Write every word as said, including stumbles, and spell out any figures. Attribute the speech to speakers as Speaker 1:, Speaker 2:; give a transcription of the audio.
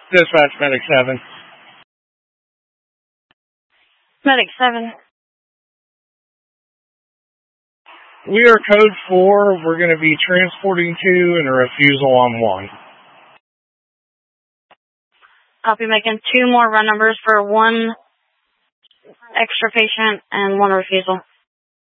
Speaker 1: Dispatch Medic seven.
Speaker 2: Medic seven.
Speaker 1: We are code four. We're going to be transporting two and a refusal on one.
Speaker 2: I'll be making two more run numbers for one extra patient and one refusal.